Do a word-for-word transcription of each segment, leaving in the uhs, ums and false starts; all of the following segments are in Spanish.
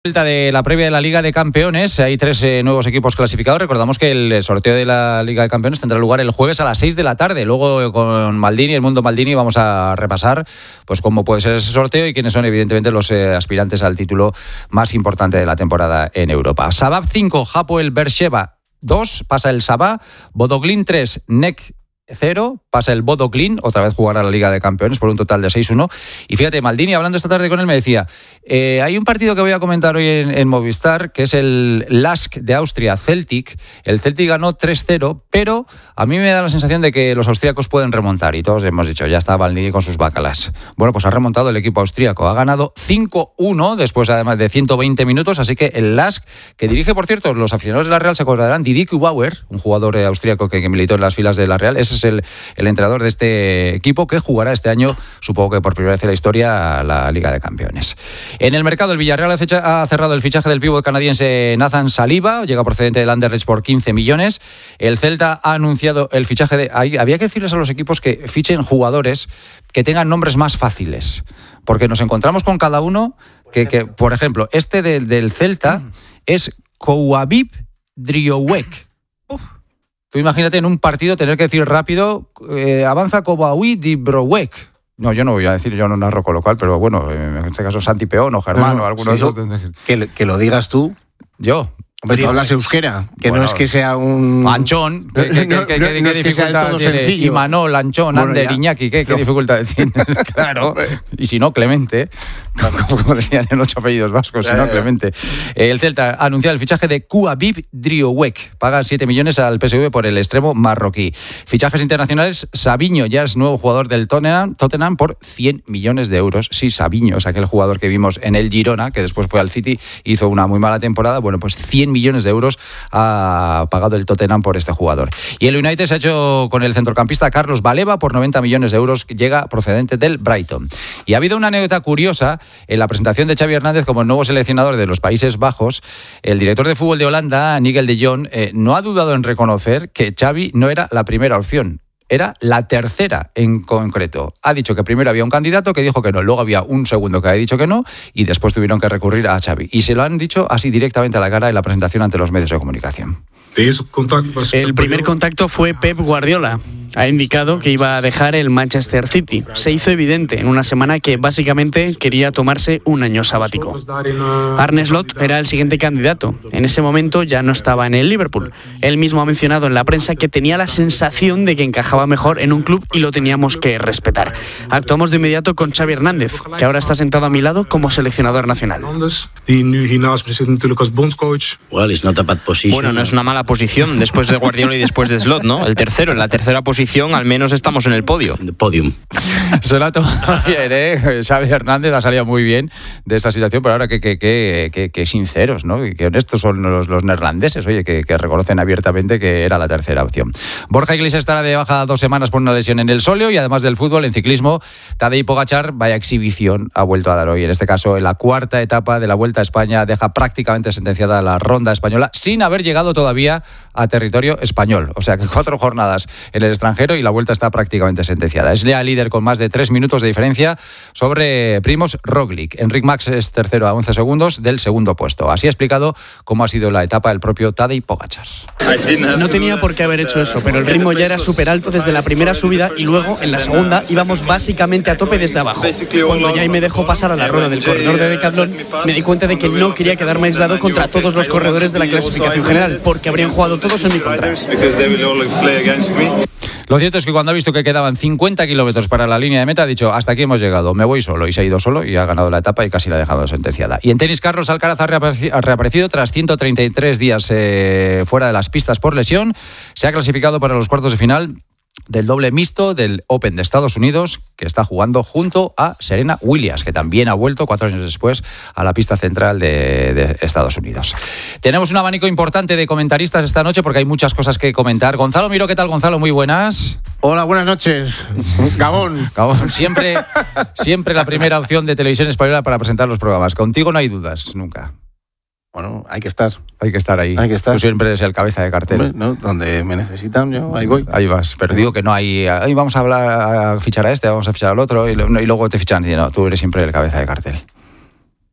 Vuelta de la previa de la Liga de Campeones, hay tres eh, nuevos equipos clasificados. Recordamos que el sorteo de la Liga de Campeones tendrá lugar el jueves a las seis de la tarde. Luego eh, con Maldini, el Mundo Maldini, vamos a repasar pues cómo puede ser ese sorteo y quiénes son evidentemente los eh, aspirantes al título más importante de la temporada en Europa. Sabab cinco, Hapoel Beersheva dos, pasa el Sabah, Bodoglin tres, Nek cero, pasa el Bodo Glimt, otra vez jugará la Liga de Campeones por un total de seis uno. Y fíjate, Maldini, hablando esta tarde con él, me decía, eh, hay un partido que voy a comentar hoy en, en Movistar, que es el Lask de Austria, Celtic. El Celtic ganó tres cero, pero a mí me da la sensación de que los austríacos pueden remontar, y todos hemos dicho, ya está Maldini con sus bacalas. Bueno, pues ha remontado el equipo austríaco, ha ganado cinco uno después además de ciento veinte minutos, así que el Lask, que dirige, por cierto, los aficionados de la Real se acordarán, Didi Kubauer, un jugador eh, austríaco que, que militó en las filas de la Real, ese es el, el entrenador de este equipo que jugará este año, supongo que por primera vez en la historia, la Liga de Campeones. En el mercado, el Villarreal ha cerrado el fichaje del pívot canadiense Nathan Saliba, llega procedente del Anderlecht por quince millones. El Celta ha anunciado el fichaje de... Había que decirles a los equipos que fichen jugadores que tengan nombres más fáciles, porque nos encontramos con cada uno que, que por ejemplo, este de, del Celta es Kouabib Driouek. Tú imagínate en un partido tener que decir rápido, eh, avanza Kobawi di Browek. No, yo no voy a decir, yo no narro con local, pero bueno, en este caso Santi Peón o Germán no, o alguno sí, de esos. Que, que lo digas tú. Yo. Pero tú hablas euskera, que bueno, no es que sea un... Anchón, ¿qué, qué, no, qué, no, qué, no qué es dificultad tiene? Imanol, Anchón, bueno, Ander, ya. Iñaki, ¿qué, qué no. dificultad tiene? Claro, y si no, Clemente, como decían en ocho apellidos vascos, si no, Clemente. El Celta ha anunciado el fichaje de Kouabib Driouek, pagan siete millones al P S V por el extremo marroquí. Fichajes internacionales, Sabiño ya es nuevo jugador del Tottenham, Tottenham por cien millones de euros. Sí, Sabiño es aquel jugador que vimos en el Girona, que después fue al City, hizo una muy mala temporada. Bueno, pues cien millones de euros ha pagado el Tottenham por este jugador. Y el United se ha hecho con el centrocampista Carlos Baleba por noventa millones de euros, que llega procedente del Brighton. Y ha habido una anécdota curiosa en la presentación de Xavi Hernández como el nuevo seleccionador de los Países Bajos. El director de fútbol de Holanda, Nigel de Jong, eh, no ha dudado en reconocer que Xavi no era la primera opción. Era la tercera en concreto. Ha dicho que primero había un candidato que dijo que no, luego había un segundo que ha dicho que no y después tuvieron que recurrir a Xavi. Y se lo han dicho así directamente a la cara en la presentación ante los medios de comunicación. El primer contacto fue Pep Guardiola. Ha indicado que iba a dejar el Manchester City. Se hizo evidente en una semana que básicamente quería tomarse un año sabático. Arne Slot era el siguiente candidato. En ese momento ya no estaba en el Liverpool. Él mismo ha mencionado en la prensa que tenía la sensación de que encajaba mejor en un club y lo teníamos que respetar. Actuamos de inmediato con Xavi Hernández, que ahora está sentado a mi lado como seleccionador nacional. Bueno, no es una mala posición después de Guardiola y después de Slot, ¿no? El tercero, en la tercera posición, al menos estamos en el podio. Podium. Se lo ha tomado bien, ¿eh? Xavi Hernández ha salido muy bien de esa situación, pero ahora que, que, que, que, que sinceros, ¿no? Que honestos son los, los neerlandeses, oye, que, que reconocen abiertamente que era la tercera opción. Borja Iglesias estará de baja dos semanas por una lesión en el sóleo y además del fútbol, en ciclismo, Tadej Pogačar, vaya exhibición, ha vuelto a dar hoy. En este caso, en la cuarta etapa de la Vuelta a España, deja prácticamente sentenciada la ronda española sin haber llegado todavía a territorio español. O sea, que cuatro jornadas en el extranjero y la Vuelta está prácticamente sentenciada. Es ya líder con más de tres minutos de diferencia sobre Primož Roglič. Enric Mas es tercero a once segundos del segundo puesto. Así ha explicado cómo ha sido la etapa del propio Tadej Pogačar. No tenía por qué haber hecho eso, pero el ritmo ya era súper alto desde la primera subida y luego en la segunda íbamos básicamente a tope desde abajo. Cuando ya me dejó pasar a la rueda del corredor de Decathlon, me di cuenta de que no quería quedarme aislado contra todos los corredores de la clasificación general, porque habrían jugado todos en mi contra. Lo cierto es que cuando ha visto que quedaban cincuenta kilómetros para la línea de meta, ha dicho, hasta aquí hemos llegado, me voy solo. Y se ha ido solo y ha ganado la etapa y casi la ha dejado sentenciada. Y en tenis, Carlos Alcaraz ha reaparecido tras ciento treinta y tres días eh, fuera de las pistas por lesión. Se ha clasificado para los cuartos de final del doble mixto del Open de Estados Unidos, que está jugando junto a Serena Williams, que también ha vuelto cuatro años después a la pista central de, de Estados Unidos. Tenemos un abanico importante de comentaristas esta noche porque hay muchas cosas que comentar. Gonzalo Miró, ¿qué tal, Gonzalo? Muy buenas. Hola, buenas noches. Gabón. Gabón, siempre, siempre la primera opción de Televisión Española para presentar los programas. Contigo no hay dudas, nunca. Bueno, hay que estar. Hay que estar ahí. Hay que estar. Tú siempre eres el cabeza de cartel. Hombre, no, donde me necesitan, yo ahí voy. Ahí vas. Pero digo que no hay... Ahí vamos a hablar, a fichar a este, vamos a fichar al otro, y, y luego te fichan. Y no, tú eres siempre el cabeza de cartel.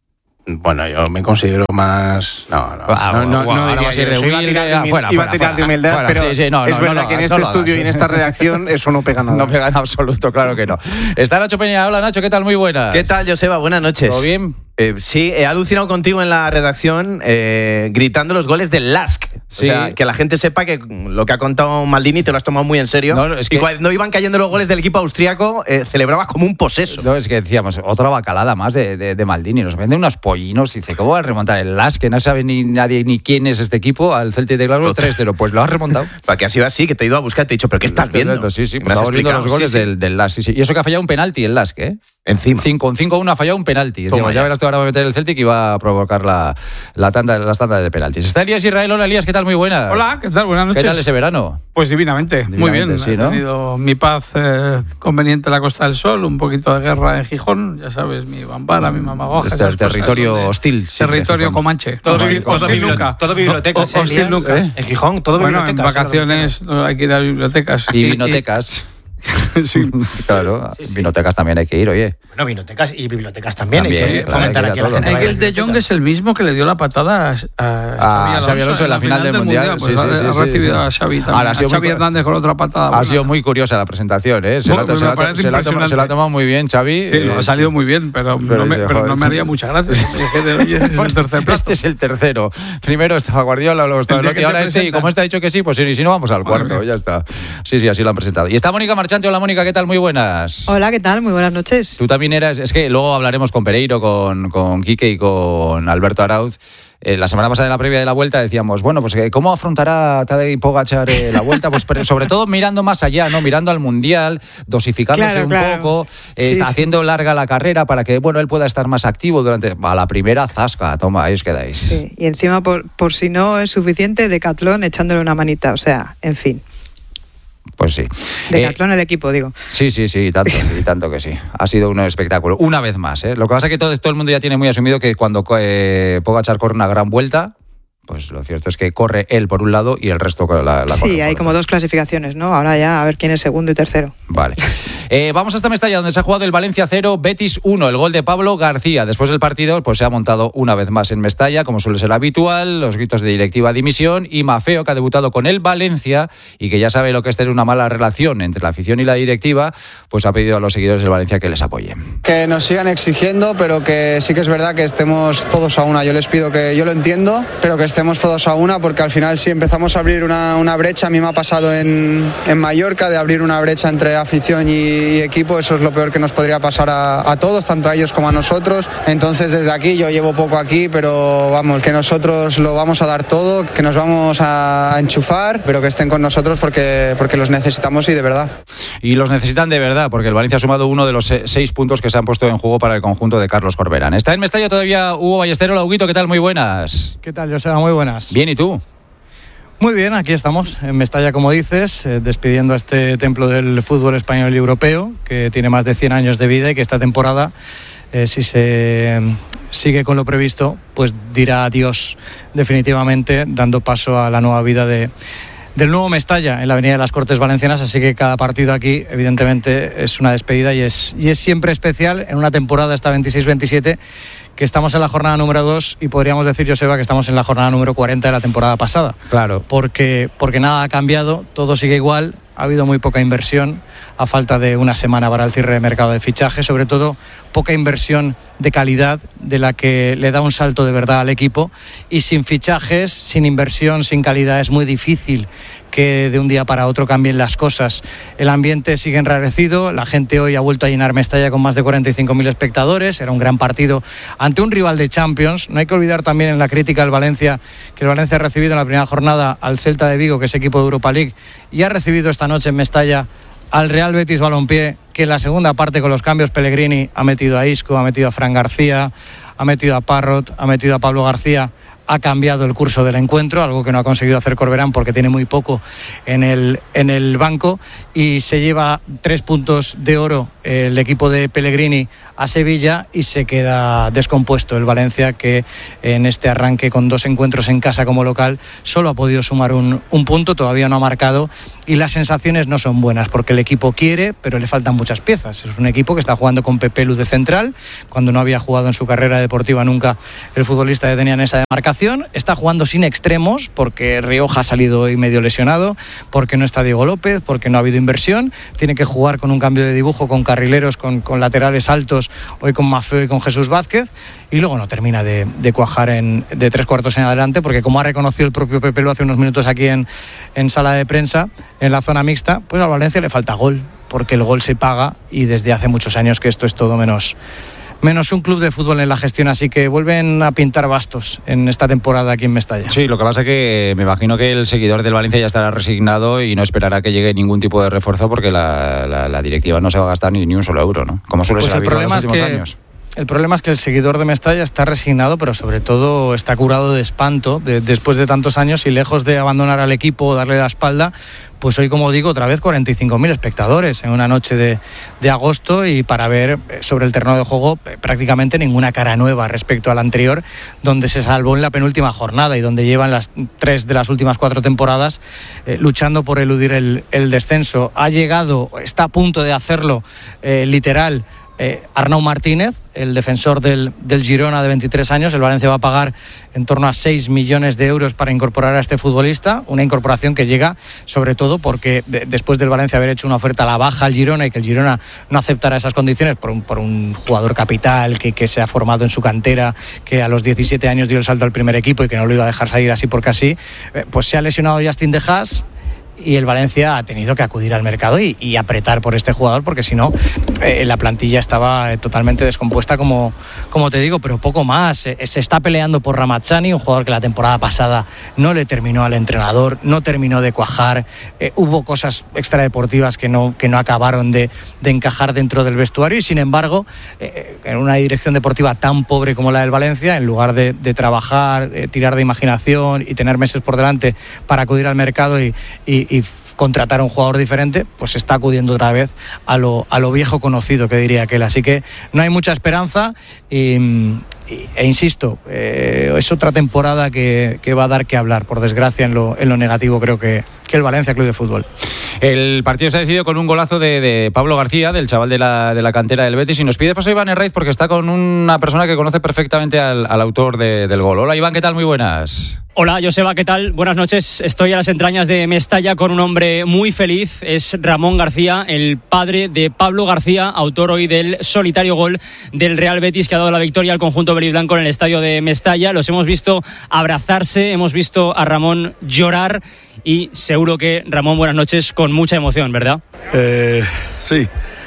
Bueno, yo me considero más... No, no, ah, no, no, wow, no ahora va a ser de humilde, afuera, iba a tirar de humildad, fuera, pero sí, sí, no, es no, verdad no lo que en hagas, este no lo estudio hagas. y en esta redacción eso no pega nada. No pega en absoluto, claro que no. Está Nacho Peña. Hola, Nacho, ¿qué tal? Muy buenas. ¿Qué tal, Joseba? Buenas noches. ¿Todo bien? Eh, sí, he alucinado contigo en la redacción eh, gritando los goles del Lask. Sí. O sea, que la gente sepa que lo que ha contado Maldini te lo has tomado muy en serio. No, no, es que- Y cuando iban cayendo los goles del equipo austriaco, eh, celebrabas como un poseso. No, es que decíamos, otra bacalada más de, de, de Maldini. Nos vende unos pollinos y dice, ¿cómo va a remontar el Lask? Que no sabe ni nadie ni quién es este equipo, al Celtic de Glasgow tres cero. Pues lo has remontado. Para que ha sido así, que te he ido a buscar, te he dicho, ¿pero qué estás viendo? Sí, sí, Me pues has estamos viendo los explicado, goles sí, sí. Del, del Lask. Sí, sí. Y eso que ha fallado un penalti el Lask, ¿eh? Encima. Con cinco a uno ha fallado un penalti. Toma Decíamos, ya ya. verás tú ahora va a meter el Celtic y va a provocar la, la tanda, las tandas de penaltis. Está Elías Israel. Hola, Elías, ¿qué tal? Muy buenas. Hola, ¿qué tal? Buenas noches. ¿Qué tal ese verano? Pues divinamente, muy bien. Divinamente, sí, He ¿no? tenido mi paz eh, conveniente en la Costa del Sol, un poquito de guerra en Gijón, ya sabes, mi Bambara, mi Mamagoja. Este esas territorio cosas donde- hostil, siempre, Territorio Gijón. comanche. Todo, Hostil- bibli- todo, hostil bibli- nunca. todo bibliotecas, O- ¿eh, hostil Elías? nunca. ¿Eh? En Gijón, todo Bueno, en bibliotecas. ¿eh? vacaciones no, hay que ir a bibliotecas. Y vinotecas. Sí. Claro, Sí, sí. vinotecas también hay que ir, oye. Bueno, vinotecas y bibliotecas también. También, hay que claro, fomentar hay que ir aquí a a la todo. gente. Es vaya que a el las de Jong bibliotecas. es el mismo que le dio la patada a, a A Xabi Alonso en la final del Mundial. Pues Sí, ha, sí, sí, ha sí, recibido sí. a Xavi también. Ahora ha a sido muy Xavi cu- Hernández con otra patada. Ha buena. sido muy curiosa la presentación, ¿eh? Se, Bueno, lo, pues se me lo ha- parece se lo ha tomado, impresionante. se lo ha tomado muy bien, Xavi. Sí, Eh, ha salido muy bien, pero, pero no, me, dice, pero joder, no me haría mucha gracia. Es que de- oye, es el tercer plato. Este es el tercero. Primero estaba Guardiola, luego estaba El día Lotti, que te ahora este, y presentan. como este ha dicho que sí, pues sí, si no vamos al cuarto, Madre mía. ya está. Sí, sí, así lo han presentado. Y está Mónica Marchante. Hola, Mónica, ¿qué tal? Muy buenas. Hola, ¿qué tal? Muy buenas noches. Tú también eras, es que luego hablaremos con Pereiro, con, con Quique y con Alberto Arauz. Eh, la semana pasada en la previa de la vuelta decíamos, bueno, pues eh, ¿cómo afrontará Tadej Pogačar eh, la vuelta? Pues pero sobre todo mirando más allá, ¿no? Mirando al Mundial, dosificándose Claro, un claro. poco, eh, Sí, está sí. haciendo larga la carrera para que, bueno, él pueda estar más activo durante... A la primera, zasca, toma, ahí os quedáis. Sí, y encima, por, por si no es suficiente, Decathlon echándole una manita. O sea, en fin. Pues sí. Eh, Decathlon el equipo, digo. Sí, sí, sí, y tanto, y tanto que sí. Ha sido un espectáculo. Una vez más, ¿eh? Lo que pasa es que todo, todo el mundo ya tiene muy asumido que cuando eh, Pogačar corre una gran vuelta, pues lo cierto es que corre él por un lado y el resto la, la corre Sí, por hay otro. como dos clasificaciones, ¿no? Ahora ya a ver quién es segundo y tercero. Vale. Eh, vamos hasta Mestalla, donde se ha jugado el Valencia cero, Betis uno. El gol de Pablo García. Después del partido, pues se ha montado una vez más en Mestalla, como suele ser habitual, los gritos de directiva dimisión, y Mafeo, que ha debutado con el Valencia y que ya sabe lo que es tener una mala relación entre la afición y la directiva, pues ha pedido a los seguidores del Valencia que les apoyen. Que nos sigan exigiendo, pero que sí que es verdad que estemos todos a una. Yo les pido que, yo lo entiendo, pero que estemos todos a una, porque al final si empezamos a abrir una, una brecha, a mí me ha pasado en, en Mallorca, de abrir una brecha entre afición y, y equipo, eso es lo peor que nos podría pasar a, a todos, tanto a ellos como a nosotros. Entonces desde aquí, yo llevo poco aquí, pero vamos, que nosotros lo vamos a dar todo, que nos vamos a, a enchufar, pero que estén con nosotros porque, porque los necesitamos y de verdad. Y los necesitan de verdad, porque el Valencia ha sumado uno de los se- seis puntos que se han puesto en juego para el conjunto de Carlos Corberán. Está en Mestalla todavía Hugo Ballestero. Hola, Huguito, ¿qué tal? Muy buenas. ¿Qué tal, Joseba? Muy buenas. Bien, ¿y tú? Muy bien, aquí estamos, en Mestalla, como dices, eh, despidiendo a este templo del fútbol español y europeo, que tiene más de cien años de vida y que esta temporada, eh, si se eh, sigue con lo previsto, pues dirá adiós definitivamente, dando paso a la nueva vida de, del nuevo Mestalla en la Avenida de las Cortes Valencianas. Así que cada partido aquí, evidentemente, es una despedida y es, y es siempre especial en una temporada, esta veintiséis veintisiete, que estamos en la jornada número dos y podríamos decir, Joseba, que estamos en la jornada número cuarenta de la temporada pasada. Claro. Porque, porque nada ha cambiado, todo sigue igual, ha habido muy poca inversión, a falta de una semana para el cierre de mercado de fichaje, sobre todo poca inversión de calidad, de la que le da un salto de verdad al equipo, y sin fichajes, sin inversión, sin calidad, es muy difícil que de un día para otro cambien las cosas. El ambiente sigue enrarecido, la gente hoy ha vuelto a llenar Mestalla con más de cuarenta y cinco mil espectadores, era un gran partido ante un rival de Champions. No hay que olvidar también en la crítica al Valencia, que el Valencia ha recibido en la primera jornada al Celta de Vigo, que es equipo de Europa League, y ha recibido esta noche en Mestalla al Real Betis Balompié, que en la segunda parte con los cambios Pellegrini ha metido a Isco, ha metido a Fran García, ha metido a Parrot, ha metido a Pablo García, ha cambiado el curso del encuentro, algo que no ha conseguido hacer Corberán porque tiene muy poco en el, en el banco, y se lleva tres puntos de oro el equipo de Pellegrini a Sevilla y se queda descompuesto el Valencia, que en este arranque con dos encuentros en casa como local solo ha podido sumar un, un punto, todavía no ha marcado, y las sensaciones no son buenas porque el equipo quiere, pero le faltan muchas piezas. Es un equipo que está jugando con Pepe Lu de central, cuando no había jugado en su carrera deportiva nunca el futbolista tenía en esa demarcación. Está jugando sin extremos porque Rioja ha salido hoy medio lesionado, porque no está Diego López, porque no ha habido inversión. Tiene que jugar con un cambio de dibujo, con carrileros, con, con laterales altos, hoy con Maffeo y con Jesús Vázquez, y luego no termina de, de cuajar en, de tres cuartos en adelante, porque como ha reconocido el propio Pepe Lu hace unos minutos aquí en, en sala de prensa, en la zona mixta, pues al Valencia le falta gol, porque el gol se paga, y desde hace muchos años que esto es todo menos menos un club de fútbol en la gestión, así que vuelven a pintar bastos en esta temporada aquí en Mestalla. Sí, lo que pasa es que me imagino que el seguidor del Valencia ya estará resignado y no esperará que llegue ningún tipo de refuerzo, porque la, la, la directiva no se va a gastar ni, ni un solo euro, ¿no? Como suele pues ser habitual en los últimos que... años. El problema es que el seguidor de Mestalla está resignado, pero sobre todo está curado de espanto de, después de tantos años, y lejos de abandonar al equipo o darle la espalda, pues hoy, como digo, otra vez cuarenta y cinco mil espectadores en una noche de, de agosto, y para ver sobre el terreno de juego prácticamente ninguna cara nueva respecto al anterior, donde se salvó en la penúltima jornada y donde llevan las tres de las últimas cuatro temporadas eh, luchando por eludir el, el descenso. Ha llegado, está a punto de hacerlo eh, literal, Eh, Arnau Martínez, el defensor del, del Girona de veintitrés años. El Valencia va a pagar en torno a seis millones de euros para incorporar a este futbolista, una incorporación que llega sobre todo porque de, después del Valencia haber hecho una oferta a la baja al Girona y que el Girona no aceptara esas condiciones por un, por un jugador capital que, que se ha formado en su cantera, que a los diecisiete años dio el salto al primer equipo y que no lo iba a dejar salir así porque así, eh, pues se ha lesionado Justin De Haas, y el Valencia ha tenido que acudir al mercado y, y apretar por este jugador, porque si no eh, la plantilla estaba eh, totalmente descompuesta, como, como te digo, pero poco más. Eh, se está peleando por Ramazzani, un jugador que la temporada pasada no le terminó al entrenador, no terminó de cuajar, eh, hubo cosas extradeportivas que no, que no acabaron de, de encajar dentro del vestuario, y sin embargo eh, en una dirección deportiva tan pobre como la del Valencia, en lugar de, de trabajar, eh, tirar de imaginación y tener meses por delante para acudir al mercado y, y y contratar a un jugador diferente, pues está acudiendo otra vez a lo, a lo viejo conocido, que diría aquel. Así que no hay mucha esperanza y, e insisto, eh, es otra temporada que, que va a dar que hablar, por desgracia, en lo, en lo negativo, creo que, que el Valencia Club de Fútbol. El partido se ha decidido con un golazo de, de Pablo García, del chaval de la, de la cantera del Betis, y nos pide paso Iván Herraiz porque está con una persona que conoce perfectamente al, al autor de, del gol. Hola Iván, ¿qué tal? Muy buenas. Hola, Joseba, ¿qué tal? Buenas noches. Estoy a las entrañas de Mestalla con un hombre muy feliz. Es Ramón García, el padre de Pablo García, autor hoy del solitario gol del Real Betis, que ha dado la victoria al conjunto verdiblanco en el estadio de Mestalla. Los hemos visto abrazarse, hemos visto a Ramón llorar, y seguro que, Ramón, buenas noches, con mucha emoción, ¿verdad? Eh, sí.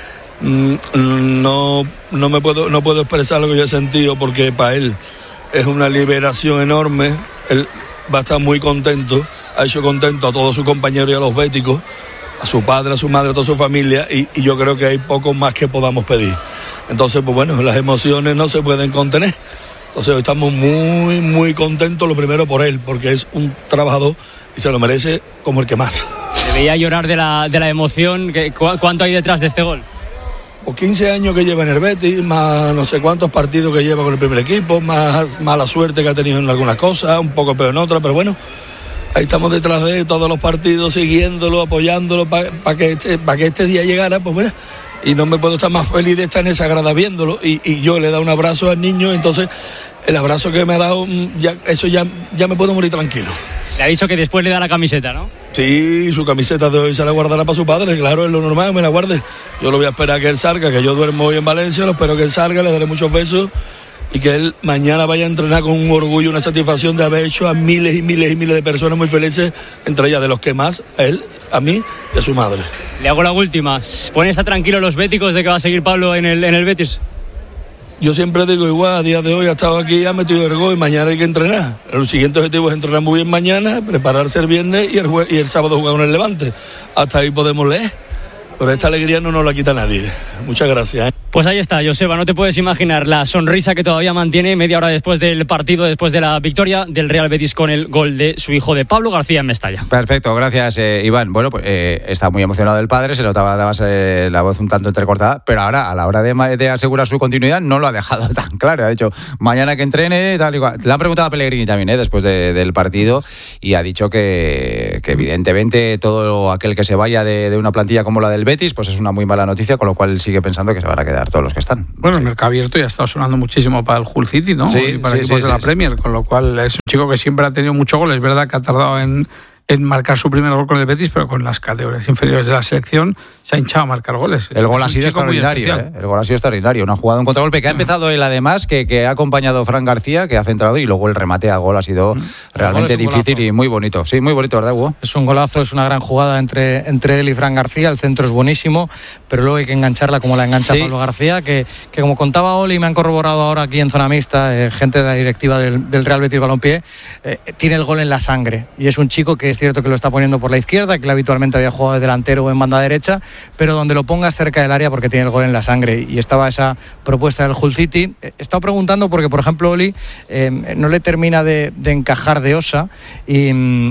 No, no me puedo, no puedo expresar lo que yo he sentido, porque para él es una liberación enorme. Él va a estar muy contento, ha hecho contento a todos sus compañeros y a los béticos, a su padre, a su madre, a toda su familia, y, y yo creo que hay poco más que podamos pedir. Entonces, pues bueno, las emociones no se pueden contener. Entonces hoy estamos muy, muy contentos, lo primero por él, porque es un trabajador y se lo merece como el que más. Te veía llorar de la, de la emoción. ¿Cuánto hay detrás de este gol? Pues quince años que lleva en el Betis, más no sé cuántos partidos que lleva con el primer equipo, más mala suerte que ha tenido en algunas cosas, un poco peor en otras, pero bueno, ahí estamos detrás de él, todos los partidos, siguiéndolo, apoyándolo para pa que, este, pa que este día llegara, pues mira, y no me puedo estar más feliz de estar en esa grada viéndolo, y, y yo le he dado un abrazo al niño, entonces el abrazo que me ha dado, ya, eso ya, ya me puedo morir tranquilo. Le ha dicho que después le da la camiseta, ¿no? Sí, su camiseta de hoy se la guardará para su padre, claro, es lo normal que me la guarde. Yo lo voy a esperar a que él salga, que yo duermo hoy en Valencia, lo espero que él salga, le daré muchos besos y que él mañana vaya a entrenar con un orgullo, una satisfacción de haber hecho a miles y miles y miles de personas muy felices, entre ellas de los que más, a él, a mí y a su madre. Le hago la última. ¿Pueden estar tranquilos los béticos de que va a seguir Pablo en el, en el Betis? Yo siempre digo igual, a día de hoy ha estado aquí, ha metido el gol y mañana hay que entrenar. El siguiente objetivo es entrenar muy bien mañana, prepararse el viernes y el, jue- y el sábado jugar con el Levante. Hasta ahí podemos leer, pero esta alegría no nos la quita nadie. Muchas gracias. ¿eh? Pues ahí está, Joseba, no te puedes imaginar la sonrisa que todavía mantiene media hora después del partido, después de la victoria del Real Betis con el gol de su hijo, de Pablo García, en Mestalla. Perfecto, gracias, eh, Iván. Bueno, pues eh, está muy emocionado el padre, se notaba dabas, eh, la voz un tanto entrecortada, pero ahora, a la hora de, de asegurar su continuidad, no lo ha dejado tan claro. Ha dicho, mañana que entrene, tal y cual. Le han preguntado a Pellegrini también, eh, después de, del partido, y ha dicho que, que evidentemente todo aquel que se vaya de, de una plantilla como la del Betis, pues es una muy mala noticia, con lo cual sigue pensando que se van a quedar todos los que están. Bueno, el mercado abierto ya está sonando muchísimo para el Hull City, ¿no? Sí, y para sí, equipos sí, de la sí, Premier, con lo cual es un chico que siempre ha tenido mucho gol. Es verdad que ha tardado en, en marcar su primer gol con el Betis, pero con las categorías inferiores de la selección se ha hinchado a marcar goles. El gol es ha sido extraordinario, ¿eh? El gol ha sido extraordinario. Una jugada, un contragolpe que ha empezado él, además, que, que ha acompañado Fran García, que ha centrado, y luego el remate a gol ha sido mm. realmente difícil golazo. Y muy bonito. Sí, muy bonito, ¿verdad, Hugo? Es un golazo, es una gran jugada entre, entre él y Fran García. El centro es buenísimo, pero luego hay que engancharla como la engancha sí. Pablo García, que, que como contaba Oli, me han corroborado ahora aquí en Zona Mixta, eh, gente de la directiva del, del Real Betis Balompié, eh, tiene el gol en la sangre. Y es un chico que es cierto que lo está poniendo por la izquierda, que él habitualmente había jugado de delantero o en banda derecha, pero donde lo pongas cerca del área porque tiene el gol en la sangre. Y estaba esa propuesta del Hull City. He estado preguntando porque, por ejemplo, Oli eh, no le termina de, de encajar de Osa y,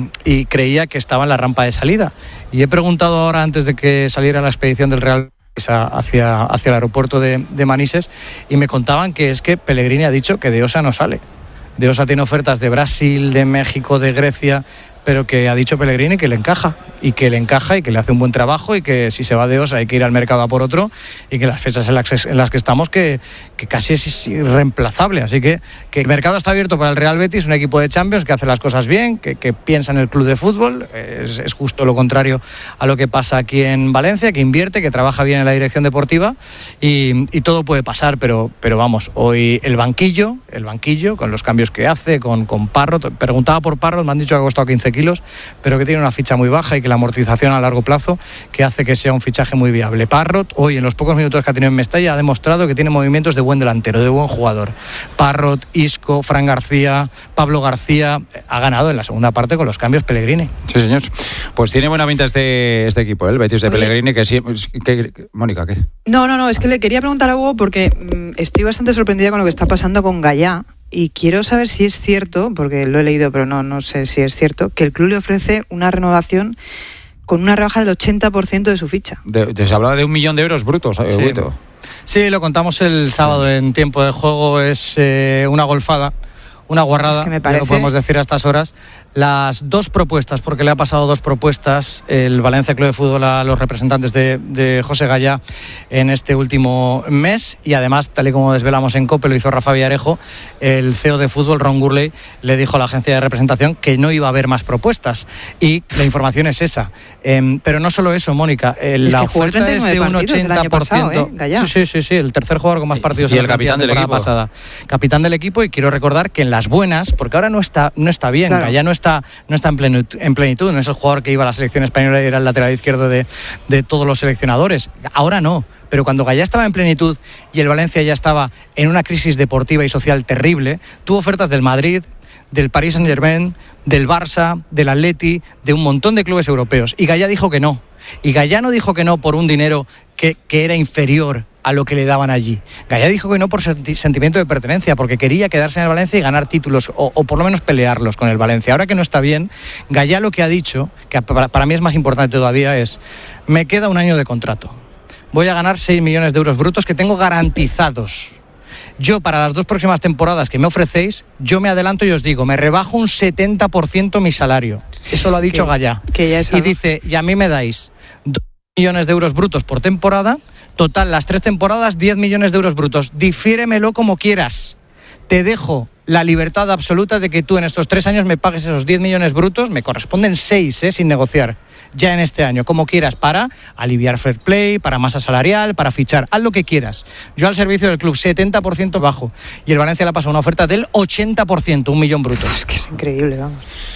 y creía que estaba en la rampa de salida. Y he preguntado ahora, antes de que saliera la expedición del Real hacia, hacia el aeropuerto de, de Manises, y me contaban que es que Pellegrini ha dicho que de Osa no sale. De Osa tiene ofertas de Brasil, de México, de Grecia, pero que ha dicho Pellegrini que le encaja, y que le encaja y que le hace un buen trabajo, y que si se va de Osa hay que ir al mercado a por otro, y que las fechas en las, en las que estamos que, que casi es irreemplazable. Así que, que el mercado está abierto para el Real Betis, un equipo de Champions que hace las cosas bien, que, que piensa en el club de fútbol. Es, es justo lo contrario a lo que pasa aquí en Valencia, que invierte, que trabaja bien en la dirección deportiva, y, y todo puede pasar, pero, pero vamos, hoy el banquillo, el banquillo, con los cambios que hace, con, con Parrot, preguntaba por Parrot, me han dicho que ha costado quince kilos, pero que tiene una ficha muy baja y que la amortización a largo plazo que hace que sea un fichaje muy viable. Parrot, hoy en los pocos minutos que ha tenido en Mestalla, ha demostrado que tiene movimientos de buen delantero, de buen jugador. Parrot, Isco, Fran García, Pablo García, ha ganado en la segunda parte con los cambios Pellegrini. Sí, señor. Pues tiene buena pinta este, este equipo, ¿eh? El Betis de Oye. Pellegrini, que sí... Que, que, Mónica, ¿qué? No, no, no, es que le quería preguntar a Hugo porque mmm, estoy bastante sorprendida con lo que está pasando con Gallá. Y quiero saber si es cierto, porque lo he leído, pero no, no sé si es cierto, que el club le ofrece una renovación con una rebaja del ochenta por ciento de su ficha. De, de, se hablaba de un millón de euros brutos. Eh, sí. sí, lo contamos el sábado en tiempo de juego. Es eh, una golfada, una guarrada, es que me parece... no podemos decir a estas horas. Las dos propuestas, porque le ha pasado dos propuestas el Valencia Club de Fútbol a los representantes de, de José Gallá en este último mes, y además, tal y como desvelamos en COPE, lo hizo Rafa Villarejo, el C E O de fútbol, Ron Gurley, le dijo a la agencia de representación que no iba a haber más propuestas, y la información es esa. Eh, pero no solo eso, Mónica, eh, es la que oferta es de un ochenta por ciento. Pasado, ¿eh? Sí, sí, sí, el tercer jugador con más partidos y en el la capitán del equipo. Pasada. Capitán del equipo, y quiero recordar que en las buenas, porque ahora no está, no está bien, claro. Gallá no está Está, no está en plenitud, en plenitud, no es el jugador que iba a la selección española y era el lateral izquierdo de, de todos los seleccionadores. Ahora no, pero cuando Gallá estaba en plenitud y el Valencia ya estaba en una crisis deportiva y social terrible, tuvo ofertas del Madrid, del Paris Saint-Germain, del Barça, del Atleti, de un montón de clubes europeos. Y Gallá dijo que no. Y Gallá no dijo que no por un dinero que, que era inferior a lo que le daban allí. Gallá dijo que no por sentimiento de pertenencia, porque quería quedarse en el Valencia y ganar títulos, o, o por lo menos pelearlos con el Valencia. Ahora que no está bien, Gallá lo que ha dicho, que para, para mí es más importante todavía, es: me queda un año de contrato. Voy a ganar seis millones de euros brutos que tengo garantizados. Yo, para las dos próximas temporadas que me ofrecéis, yo me adelanto y os digo, me rebajo un setenta por ciento mi salario. Eso lo ha dicho Gallá. Que ya es y dice, y a mí me dais dos millones de euros brutos por temporada, total, las tres temporadas, diez millones de euros brutos. Difiéremelo como quieras. Te dejo la libertad absoluta de que tú en estos tres años me pagues esos diez millones brutos, me corresponden seis, ¿eh? Sin negociar, ya en este año, como quieras, para aliviar fair play, para masa salarial, para fichar, haz lo que quieras. Yo al servicio del club, setenta por ciento bajo. Y el Valencia le ha pasado una oferta del ochenta por ciento, un millón bruto. Es que es increíble, vamos.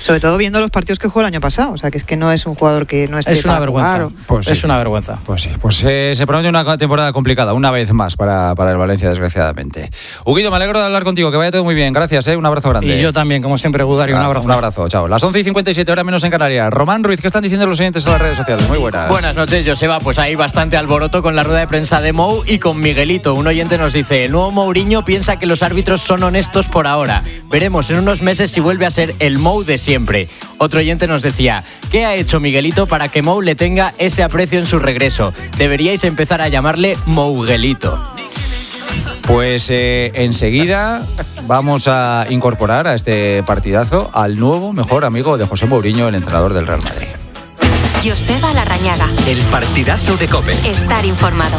Sobre todo viendo los partidos que jugó el año pasado. O sea, que es que no es un jugador que no esté Es una para vergüenza. jugar o- Pues sí. Es una vergüenza. Pues sí, pues eh, se promete una temporada complicada, una vez más para, para el Valencia, desgraciadamente. Huguito, me alegro de hablar contigo, que vaya todo muy bien. Gracias, ¿eh? Un abrazo grande. Y yo también, como siempre, Gudario, un Ah, abrazo. Un abrazo, chao. Las once y cincuenta y siete, hora menos en Canarias. Román Ruiz, ¿qué están diciendo los oyentes en las redes sociales? Muy buenas. Buenas noches, Joseba. Pues hay bastante alboroto con la rueda de prensa de Mou y con Miguelito. Un oyente nos dice: el nuevo Mourinho piensa que los árbitros son honestos por ahora. Veremos en unos meses si vuelve a ser el Mou de siempre. Otro oyente nos decía: ¿qué ha hecho Miguelito para que Mou le tenga ese aprecio en su regreso? Deberíais empezar a llamarle Mouguelito. Pues eh, enseguida vamos a incorporar a este partidazo al nuevo mejor amigo de José Mourinho, el entrenador del Real Madrid. Joseba Larrañaga. El partidazo de COPE. Estar informado.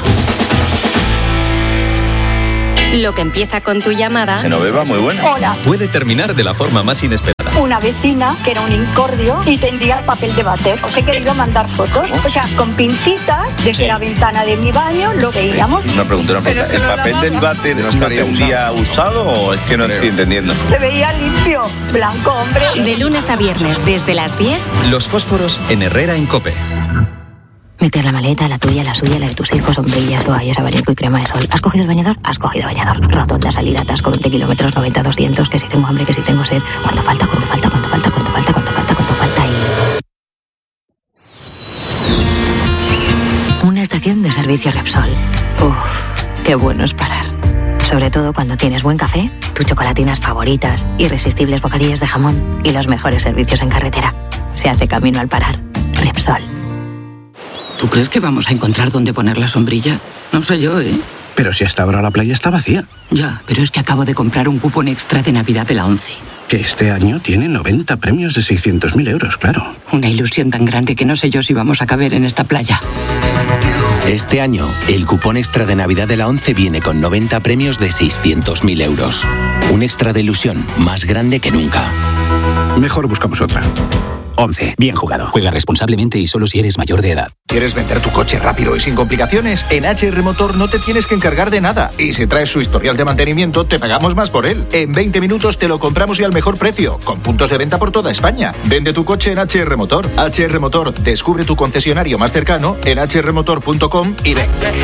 Lo que empieza con tu llamada. Genoveva, muy buena. Hola. Puede terminar de la forma más inesperada. Una vecina que era un incordio y tendría el papel de váter. Os he querido mandar fotos, o sea, con pincitas desde la ventana de mi baño lo veíamos. Una pregunta, una pregunta. ¿El papel del váter no tendría usado o es que no estoy entendiendo? Se veía limpio, blanco, hombre. De lunes a viernes desde las diez. Los fósforos en Herrera en COPE. Meter la maleta, la tuya, la suya, la de tus hijos, sombrillas, toallas, abanico y crema de sol. ¿Has cogido el bañador? Has cogido bañador. Rotonda, salida, atasco, veinte kilómetros, noventa, doscientos, que si tengo hambre, que si tengo sed. ¿Cuánto falta? ¿Cuánto falta? ¿Cuánto falta? ¿Cuánto falta? ¿Cuánto falta? ¿Cuánto falta? Y... Una estación de servicio Repsol. Uf, qué bueno es parar. Sobre todo cuando tienes buen café, tus chocolatinas favoritas, irresistibles bocadillos de jamón y los mejores servicios en carretera. Se hace camino al parar. Repsol. ¿Tú crees que vamos a encontrar dónde poner la sombrilla? No sé yo, ¿eh? Pero si hasta ahora la playa está vacía. Ya, pero es que acabo de comprar un cupón extra de Navidad de la ONCE. Que este año tiene noventa premios de seiscientos mil euros, claro. Una ilusión tan grande que no sé yo si vamos a caber en esta playa. Este año, el cupón extra de Navidad de la ONCE viene con noventa premios de seiscientos mil euros. Un extra de ilusión más grande que nunca. Mejor buscamos otra. once. Bien jugado. Juega responsablemente y solo si eres mayor de edad. ¿Quieres vender tu coche rápido y sin complicaciones? En H R Motor no te tienes que encargar de nada. Y si traes su historial de mantenimiento, te pagamos más por él. En veinte minutos te lo compramos y al mejor precio, con puntos de venta por toda España. Vende tu coche en H R Motor. H R Motor, descubre tu concesionario más cercano en h r motor punto com y ven.